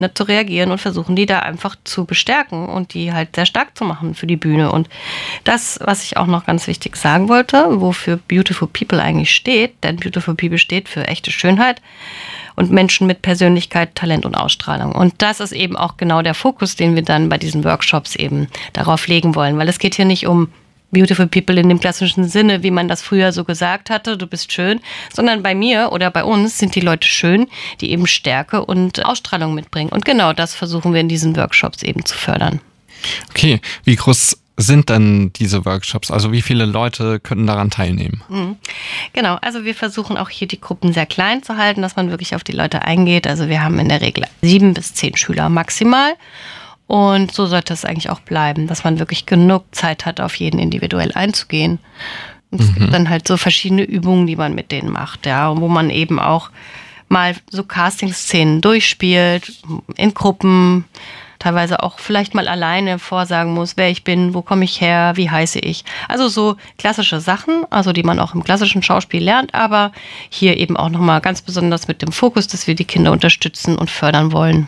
zu reagieren und versuchen, die da einfach zu bestärken und die halt sehr stark zu machen für die Bühne. Und das, was ich auch noch ganz wichtig sagen wollte, wofür Beautiful People eigentlich steht, denn Beautiful People steht für echte Schönheit und Menschen mit Persönlichkeit, Talent und Ausstrahlung. Und das ist eben auch genau der Fokus, den wir dann bei diesen Workshops eben darauf legen wollen, weil es geht hier nicht um Beautiful People in dem klassischen Sinne, wie man das früher so gesagt hatte, du bist schön, sondern bei mir oder bei uns sind die Leute schön, die eben Stärke und Ausstrahlung mitbringen. Und genau das versuchen wir in diesen Workshops eben zu fördern. Okay, wie groß sind denn diese Workshops? Also wie viele Leute können daran teilnehmen? Genau, also wir versuchen auch hier die Gruppen sehr klein zu halten, dass man wirklich auf die Leute eingeht. Also wir haben in der Regel 7 bis 10 Schüler maximal. Und so sollte es eigentlich auch bleiben, dass man wirklich genug Zeit hat, auf jeden individuell einzugehen. Und es gibt dann halt so verschiedene Übungen, die man mit denen macht, ja, wo man eben auch mal so Casting-Szenen durchspielt, in Gruppen, teilweise auch vielleicht mal alleine vorsagen muss, wer ich bin, wo komme ich her, wie heiße ich. Also so klassische Sachen, also die man auch im klassischen Schauspiel lernt, aber hier eben auch nochmal ganz besonders mit dem Fokus, dass wir die Kinder unterstützen und fördern wollen.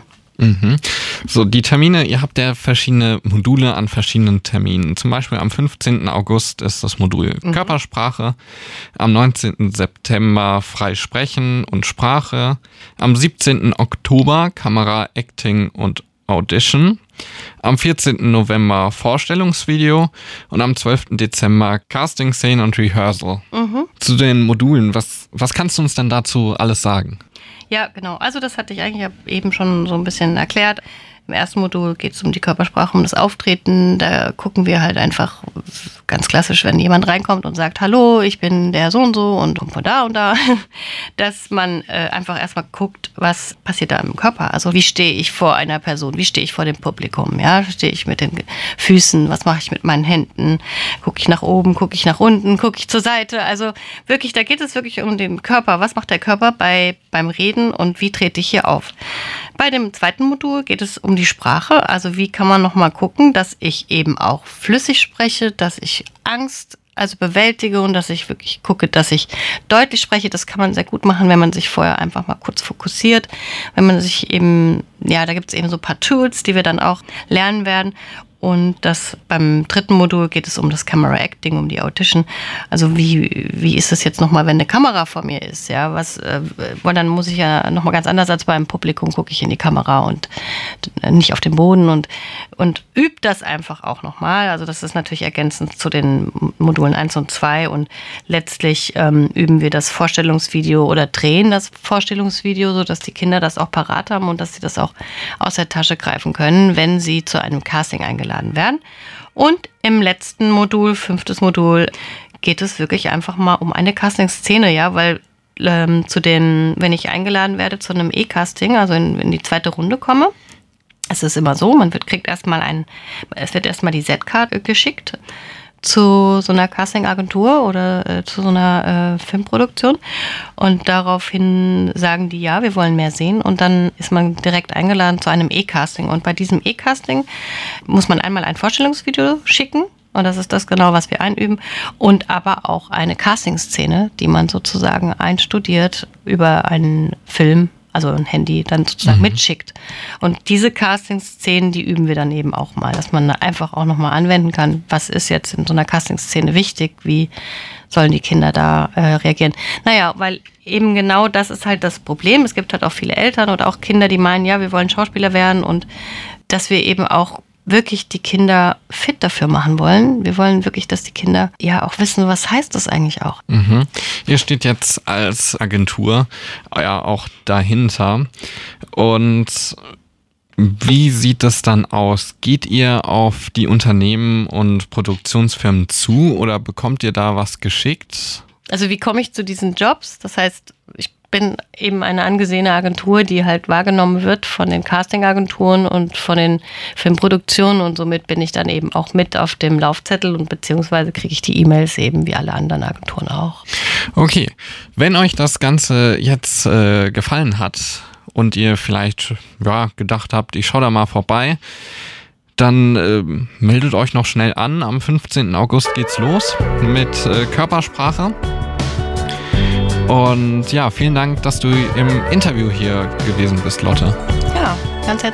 So, die Termine, ihr habt ja verschiedene Module an verschiedenen Terminen. Zum Beispiel am 15. August ist das Modul Körpersprache, am 19. September Freisprechen und Sprache, am 17. Oktober Kamera, Acting und Audition, am 14. November Vorstellungsvideo und am 12. Dezember Casting, Szene und Rehearsal. Zu den Modulen, was kannst du uns denn dazu alles sagen? Ja, genau. Also das hatte ich eigentlich eben schon so ein bisschen erklärt. Im ersten Modul geht es um die Körpersprache, um das Auftreten. Da gucken wir halt einfach ganz klassisch, wenn jemand reinkommt und sagt, hallo, ich bin der so und so und von da und da, dass man einfach erstmal guckt, was passiert da im Körper. Also wie stehe ich vor einer Person, wie stehe ich vor dem Publikum, ja, stehe ich mit den Füßen, was mache ich mit meinen Händen, gucke ich nach oben, gucke ich nach unten, gucke ich zur Seite. Also wirklich, da geht es wirklich um den Körper. Was macht der Körper beim Reden und wie trete ich hier auf? Bei dem zweiten Modul geht es um die Sprache. Also wie kann man nochmal gucken, dass ich eben auch flüssig spreche, dass ich Angst bewältige und dass ich wirklich gucke, dass ich deutlich spreche. Das kann man sehr gut machen, wenn man sich vorher einfach mal kurz fokussiert. Wenn man sich eben, ja, da gibt es eben so ein paar Tools, die wir dann auch lernen werden. Und beim dritten Modul geht es um das Camera Acting, um die Audition. Also wie ist es jetzt nochmal, wenn eine Kamera vor mir ist? Ja, dann muss ich ja nochmal ganz anders als beim Publikum, gucke ich in die Kamera und nicht auf den Boden und übe das einfach auch nochmal. Also das ist natürlich ergänzend zu den Modulen 1 und 2 und letztlich üben wir das Vorstellungsvideo oder drehen das Vorstellungsvideo, sodass die Kinder das auch parat haben und dass sie das auch aus der Tasche greifen können, wenn sie zu einem Casting eingeladen werden. Und im letzten Modul, 5. Modul, geht es wirklich einfach mal um eine Casting-Szene, ja, weil wenn ich eingeladen werde zu einem E-Casting, also in die zweite Runde komme, es ist immer so, es wird erstmal die Z-Card geschickt zu so einer Casting-Agentur oder zu so einer Filmproduktion und daraufhin sagen die, ja, wir wollen mehr sehen und dann ist man direkt eingeladen zu einem E-Casting und bei diesem E-Casting muss man einmal ein Vorstellungsvideo schicken und das ist das genau, was wir einüben und aber auch eine Casting-Szene, die man sozusagen einstudiert über einen Film, also ein Handy dann sozusagen mitschickt. Und diese Casting-Szenen, die üben wir dann eben auch mal, dass man einfach auch nochmal anwenden kann, was ist jetzt in so einer Casting-Szene wichtig, wie sollen die Kinder da reagieren. Naja, weil eben genau das ist halt das Problem. Es gibt halt auch viele Eltern oder auch Kinder, die meinen, ja, wir wollen Schauspieler werden und dass wir eben auch wirklich die Kinder fit dafür machen wollen. Wir wollen wirklich, dass die Kinder ja auch wissen, was heißt das eigentlich auch. Ihr steht jetzt als Agentur ja auch dahinter. Und wie sieht das dann aus? Geht ihr auf die Unternehmen und Produktionsfirmen zu oder bekommt ihr da was geschickt? Also wie komme ich zu diesen Jobs? Das heißt, ich bin eben eine angesehene Agentur, die halt wahrgenommen wird von den Castingagenturen und von den Filmproduktionen und somit bin ich dann eben auch mit auf dem Laufzettel und beziehungsweise kriege ich die E-Mails eben wie alle anderen Agenturen auch. Okay, wenn euch das Ganze jetzt gefallen hat und ihr vielleicht gedacht habt, ich schaue da mal vorbei, dann meldet euch noch schnell an. Am 15. August geht's los mit Körpersprache. Und ja, vielen Dank, dass du im Interview hier gewesen bist, Lotte. Ja, Ganz